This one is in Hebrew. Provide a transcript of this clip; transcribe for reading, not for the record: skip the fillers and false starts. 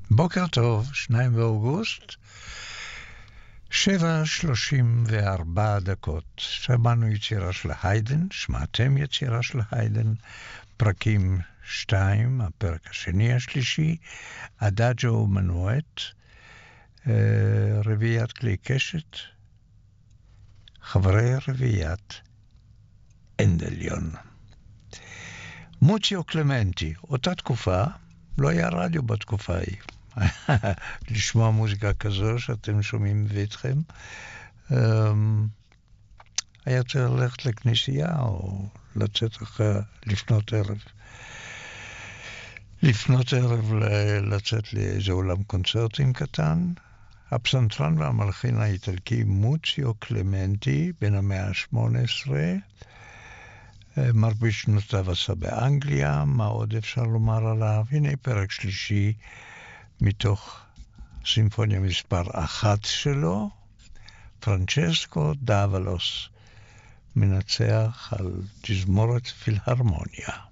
בוקר טוב, 2 באוגוסט, 7:34 דקות. שמענו יצירה של היידן, שמעתם יצירה של היידן, פרקים 2, הפרק השני השלישי, אדאג'ו מנואט, רביעיית כלי קשת, חברי רביעיית אנדליון. מוציו קלמנטי, אותה תקופה, לא היה רדיו בתקופה ההיא. לשמוע מוזיקה כזו שאתם שומעים ואיתכם. היה צריך ללכת לכנסייה או לצאת לפנות ערב לצאת לאיזה עולם קונצרטים קטן. הפסנתרן והמלחין האיטלקי מוציו קלמנטי, בן המאה ה-18, מרבית שנותיו עשה באנגליה. מה עוד אפשר לומר עליו? הנה פרק שלישי מתוך סימפוניה מספר 1 שלו, פרנצ'סקו דאבלוס מנצח על תזמורת פילהרמוניה.